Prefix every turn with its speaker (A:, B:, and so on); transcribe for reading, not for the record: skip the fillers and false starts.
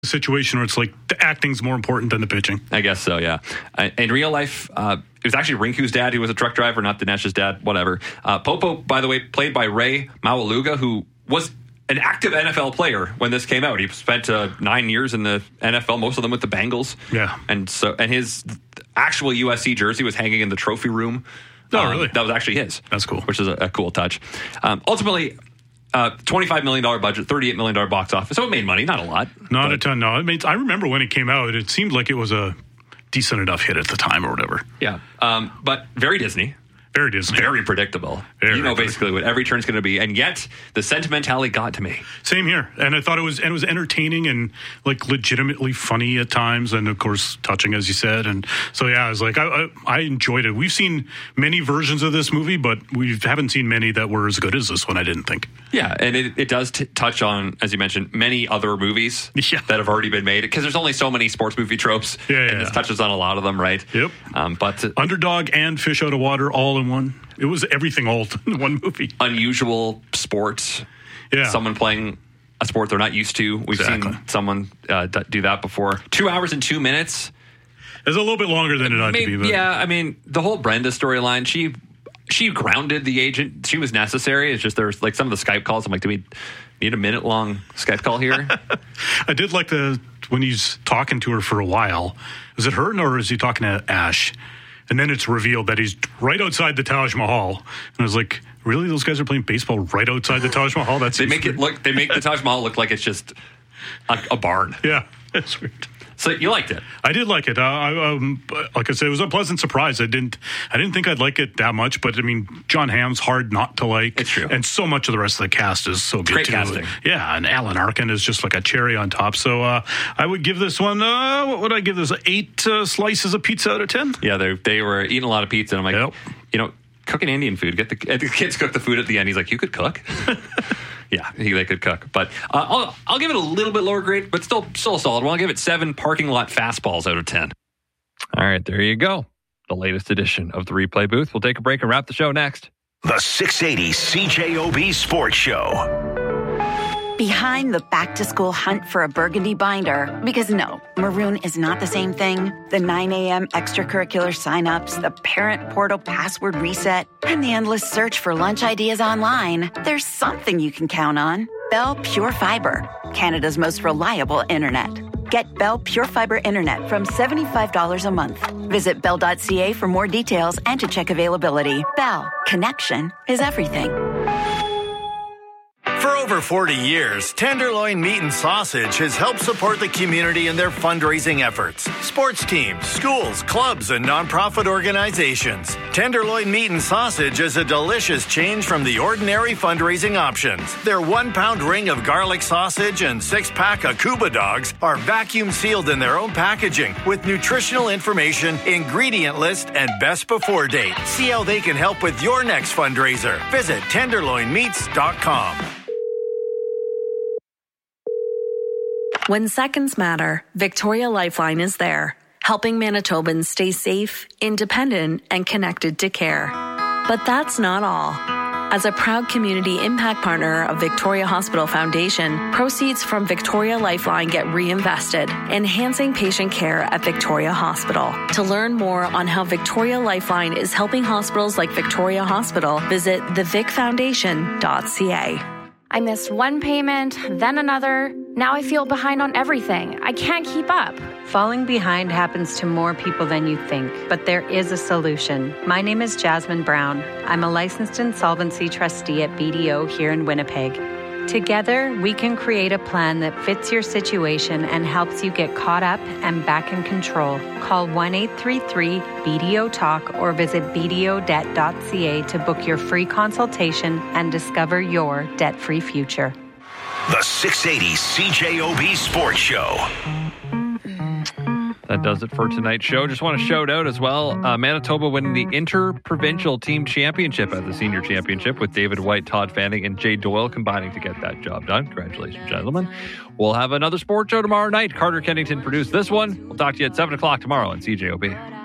A: situation where it's like the acting's more important than the pitching.
B: I guess so, yeah. In real life, it was actually Rinku's dad who was a truck driver, not Dinesh's dad, whatever. Popo, by the way, played by Ray Maualuga, who was an active NFL player when this came out. He spent 9 years in the NFL, most of them with the Bengals.
A: Yeah. And
B: his actual USC jersey was hanging in the trophy room.
A: Oh, really?
B: That was actually his.
A: That's cool.
B: Which is a cool touch. Ultimately, $25 million budget, $38 million box office. So it made money, not a lot.
A: Not a ton, no. I remember when it came out, it seemed like it was a decent enough hit at the time or whatever.
B: Yeah. But very Disney.
A: Very Disney.
B: Very predictable. Basically what every turn's going to be. And yet, the sentimentality got to me.
A: Same here. And I thought it was entertaining and like legitimately funny at times. And of course, touching, as you said. And so, yeah, I was like, I enjoyed it. We've seen many versions of this movie, but we haven't seen many that were as good as this one, I didn't think.
B: Yeah. And it does touch on, as you mentioned, many other movies that have already been made. Because there's only so many sports movie tropes. And this touches on a lot of them, right?
A: Yep.
B: But
A: Underdog and Fish Out of Water all in one. It was everything all in one movie.
B: Unusual sports.
A: Yeah.
B: Someone playing a sport they're not used to. We've seen someone do that before. 2 hours and 2 minutes.
A: It's a little bit longer than it ought to be. But.
B: Yeah, I mean, the whole Brenda storyline, she grounded the agent. She was necessary. It's just there's like some of the Skype calls. I'm like, do we need a minute-long Skype call here?
A: I did like when he's talking to her for a while. Is it her or is he talking to Ash? And then it's revealed that he's right outside the Taj Mahal. And I was like, really? Those guys are playing baseball right outside the Taj Mahal?
B: They make the Taj Mahal look like it's just a barn.
A: Yeah, that's weird.
B: So you liked it? I
A: did like it. Like I said, it was a pleasant surprise. I didn't think I'd like it that much, but I mean, John Hamm's hard not to like.
B: It's true.
A: And so much of the rest of the cast is so good
B: Great
A: too.
B: Casting.
A: Yeah, and Alan Arkin is just like a cherry on top. So I would give this one. What would I give this? 8 slices of pizza out of 10.
B: Yeah, they were eating a lot of pizza, and I'm like, cooking Indian food. Get the kids cook the food at the end. He's like, you could cook. Yeah, they could cook. But I'll give it a little bit lower grade, but still a solid one. I'll give it 7 parking lot fastballs out of 10. All right, there you go. The latest edition of the Replay Booth. We'll take a break and wrap the show next.
C: The 680 CJOB Sports Show.
D: Behind the back-to-school hunt for a burgundy binder, because no, maroon is not the same thing. The 9 a.m. extracurricular signups, the parent portal password reset, and the endless search for lunch ideas online. There's something you can count on. Bell Pure Fiber, Canada's most reliable internet. Get Bell Pure Fiber Internet from $75 a month. Visit bell.ca for more details and to check availability. Bell, connection is everything.
E: For over 40 years, Tenderloin Meat and Sausage has helped support the community in their fundraising efforts. Sports teams, schools, clubs, and nonprofit organizations. Tenderloin Meat and Sausage is a delicious change from the ordinary fundraising options. Their 1-pound ring of garlic sausage and 6-pack of Cuba dogs are vacuum sealed in their own packaging with nutritional information, ingredient list, and best before date. See how they can help with your next fundraiser. Visit tenderloinmeats.com.
F: When seconds matter, Victoria Lifeline is there, helping Manitobans stay safe, independent, and connected to care. But that's not all. As a proud community impact partner of Victoria Hospital Foundation, proceeds from Victoria Lifeline get reinvested, enhancing patient care at Victoria Hospital. To learn more on how Victoria Lifeline is helping hospitals like Victoria Hospital, visit thevicfoundation.ca.
G: I missed one payment, then another. Now I feel behind on everything. I can't keep up.
H: Falling behind happens to more people than you think, but there is a solution. My name is Jasmine Brown. I'm a licensed insolvency trustee at BDO here in Winnipeg. Together, we can create a plan that fits your situation and helps you get caught up and back in control. Call 1-833-BDO-TALK or visit bdodebt.ca to book your free consultation and discover your debt-free future.
C: The 680 CJOB Sports Show.
B: That does it for tonight's show. Just want to shout out as well, Manitoba winning the Inter-Provincial Team Championship at the Senior Championship with David White, Todd Fanning, and Jay Doyle combining to get that job done. Congratulations, gentlemen. We'll have another sports show tomorrow night. Carter Kennington produced this one. We'll talk to you at 7 o'clock tomorrow on CJOB.